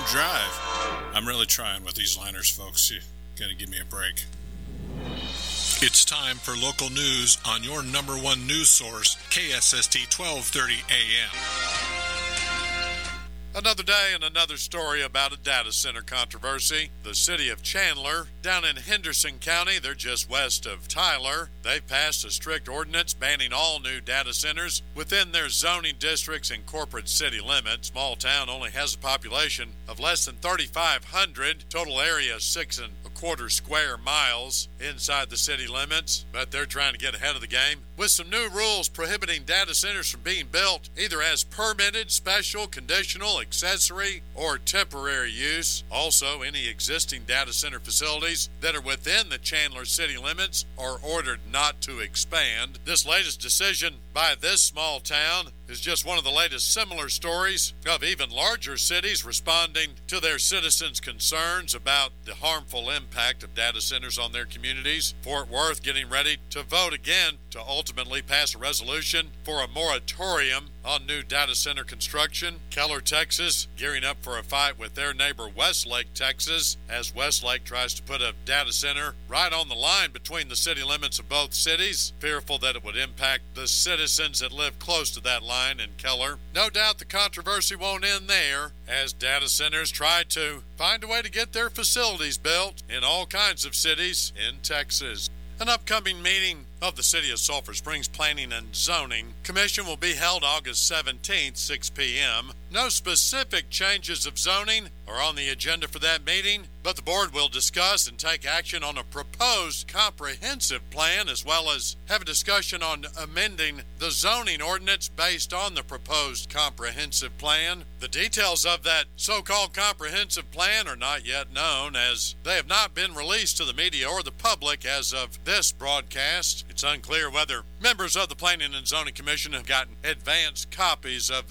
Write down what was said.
drive. I'm really trying with these liners, folks. You gotta give me a break. It's time for local news on your number one news source, KSST 1230 AM. Another day and another story about a data center controversy. The city of Chandler, down in Henderson County, they're just west of Tyler. They've passed a strict ordinance banning all new data centers within their zoning districts and corporate city limits. Small town only has a population of less than 3,500. Total area 6.25 square miles inside the city limits, but they're trying to get ahead of the game with some new rules prohibiting data centers from being built either as permitted, special, conditional, accessory, or temporary use. Also, any existing data center facilities that are within the Chandler city limits are ordered not to expand. This latest decision by this small town is just one of the latest similar stories of even larger cities responding to their citizens' concerns about the harmful impact of data centers on their communities. Fort Worth getting ready to vote again to ultimately pass a resolution for a moratorium on new data center construction. Keller, Texas, gearing up for a fight with their neighbor Westlake, Texas, as Westlake tries to put a data center right on the line between the city limits of both cities, fearful that it would impact the citizens that live close to that line in Keller. No doubt the controversy won't end there, as data centers try to find a way to get their facilities built in all kinds of cities in Texas. An upcoming meeting of the City of Sulphur Springs Planning and Zoning Commission will be held August 17th, 6 p.m. No specific changes of zoning are on the agenda for that meeting, but the board will discuss and take action on a proposed comprehensive plan, as well as have a discussion on amending the zoning ordinance based on the proposed comprehensive plan. The details of that so-called comprehensive plan are not yet known, as they have not been released to the media or the public as of this broadcast. It's unclear whether members of the Planning and Zoning Commission have gotten advanced copies of